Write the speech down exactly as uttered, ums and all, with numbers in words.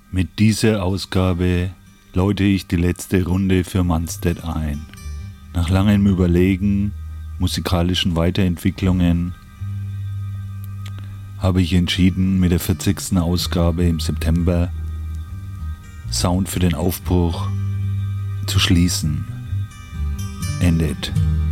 Mit dieser Ausgabe läute ich die letzte Runde für Manstead ein. Nach langem Überlegen, musikalischen Weiterentwicklungen, habe ich entschieden, mit der vierzigsten Ausgabe im September Sound für den Aufbruch zu schließen. Endet.